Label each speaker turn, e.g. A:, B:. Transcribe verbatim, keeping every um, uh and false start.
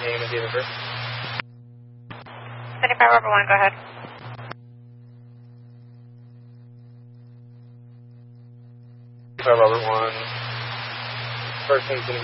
A: name and date of birth.
B: seventy-five Robert one, go ahead.
A: seventy-five Robert one. Person's going to be